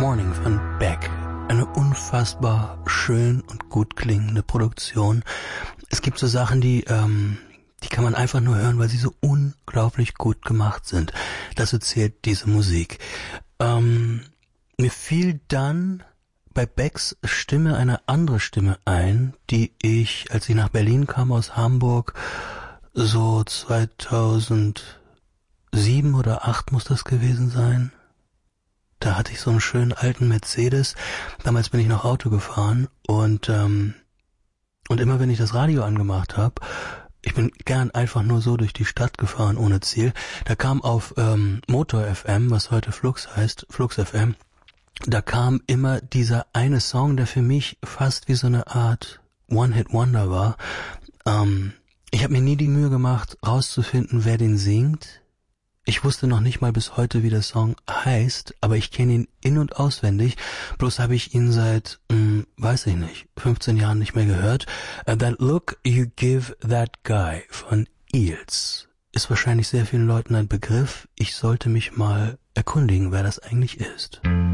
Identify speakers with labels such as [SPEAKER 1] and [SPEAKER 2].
[SPEAKER 1] Morning von Beck. Eine unfassbar schön und gut klingende Produktion. Es gibt so Sachen, die kann man einfach nur hören, weil sie so unglaublich gut gemacht sind. Dazu zählt diese Musik. Mir fiel dann bei Becks Stimme eine andere Stimme ein, die ich, als ich nach Berlin kam aus Hamburg, so 2007 oder 2008 muss das gewesen sein. Da hatte ich so einen schönen alten Mercedes. Damals bin ich noch Auto gefahren und immer wenn ich das Radio angemacht habe, ich bin gern einfach nur so durch die Stadt gefahren ohne Ziel. Da kam auf Motor FM, was heute Flux heißt, Flux FM, da kam immer dieser eine Song, der für mich fast wie so eine Art One-Hit-Wonder war. Ich habe mir nie die Mühe gemacht, rauszufinden, wer den singt. Ich wusste noch nicht mal bis heute, wie der Song heißt, aber ich kenne ihn in- und auswendig. Bloß habe ich ihn seit, weiß ich nicht, 15 Jahren nicht mehr gehört. That Look You Give That Guy von Eels ist wahrscheinlich sehr vielen Leuten ein Begriff. Ich sollte mich mal erkundigen, wer das eigentlich ist.